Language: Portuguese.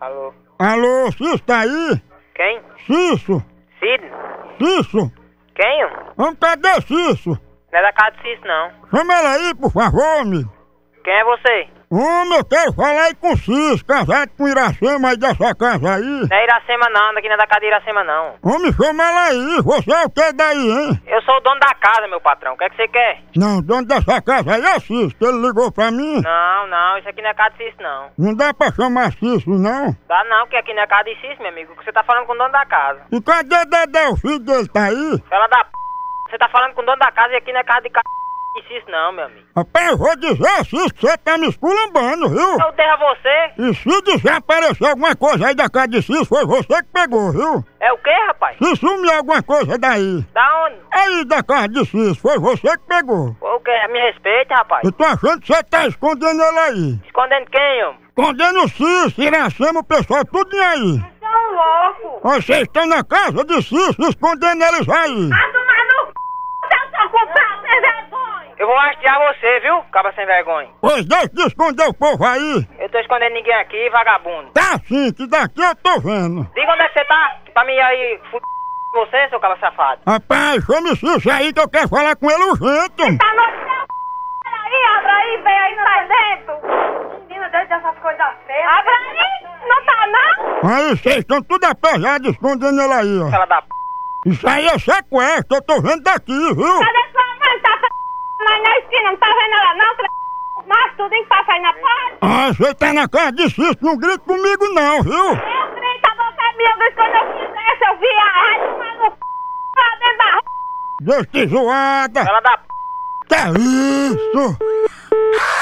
Alô? Alô, Cício tá aí? Quem? Cício? Cid? Cício? Quem? Vamos, cadê Cício? Não é da casa de Cício, não. Chama ela aí, por favor, amigo. Quem é você? Homem, eu quero falar aí com Cício, casado com Iracema aí dessa casa aí. Não é Iracema, não. Daqui não é da casa de Iracema, não. Homem, chama ela aí, você é o que daí, hein? Eu sou o dono da casa, meu patrão. O que é que você quer? Não, dono dessa casa aí é Cício, que ele ligou pra mim. Não. Isso aqui não é casa de Cício, não. Não dá pra chamar Cício, não? Dá não, que aqui não é casa de Cício, meu amigo. Você tá falando com o dono da casa. E cadê Dedé, o filho dele, tá aí? Fala da p... Você tá falando com o dono da casa e aqui não é casa de Cício, não, meu amigo. Rapaz, eu vou dizer a Cício que você tá me esculambando, viu? Eu deixo a você. E se desaparecer alguma coisa aí da casa de Cício, foi você que pegou, viu? É o quê, rapaz? Se sumir alguma coisa daí, Da onde? aí da casa de Cício, foi você que pegou. O quê? Me respeita, rapaz. Eu tô achando que você tá escondendo ele aí. Escondendo quem, homem? Escondendo o Cício, Iracema, o pessoal tudo aí. São louco. Vocês estão na casa de Cício, escondendo eles aí. Eu vou hastear você, viu, cabra sem vergonha? Pois deixa de esconder o povo aí. Eu tô escondendo ninguém aqui, vagabundo. Tá sim, que daqui eu tô vendo. Diga onde é que você tá, pra mim aí você, seu cabra safado. Rapaz, chame o Cício aí que eu quero falar com ele urgente. Tá no céu, aí, abra aí, vem aí, sai dentro. Menina, deixa essas coisas feias. Abra aí, não tá não? Aí, vocês estão tudo apejados escondendo ele aí, ó. Fala da p... Isso aí é sequestro, eu tô vendo daqui, viu? Cadê sua mãe? Tá mas na esquina, não tá vendo ela não? Mas tudo em passa aí na porta. Ah, você tá na casa de Cício, não grita comigo não, viu? Eu grito, a boca é minha, vez quando eu fizer, seu viado, vai tomar no c... lá dentro da rua. Deixa de zoada. Fala da p... Que é isso?